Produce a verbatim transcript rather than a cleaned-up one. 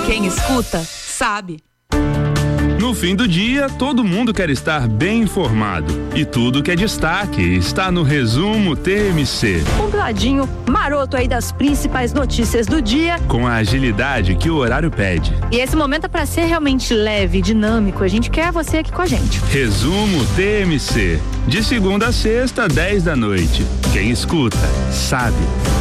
Quem escuta, sabe. No fim do dia, todo mundo quer estar bem informado. E tudo que é destaque está no Resumo T M C. Compladinho, maroto aí das principais notícias do dia. Com a agilidade que o horário pede. E esse momento é para ser realmente leve, dinâmico. A gente quer você aqui com a gente. Resumo T M C. De segunda a sexta, dez da noite. Quem escuta, sabe.